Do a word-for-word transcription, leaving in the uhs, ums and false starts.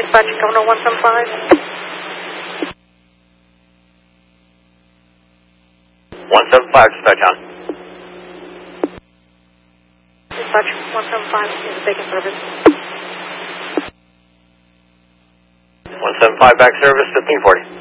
Dispatch, Governor one seven five. one seven five, dispatch on. Dispatch, one seven five is taking service. one seven five back service, fifteen forty.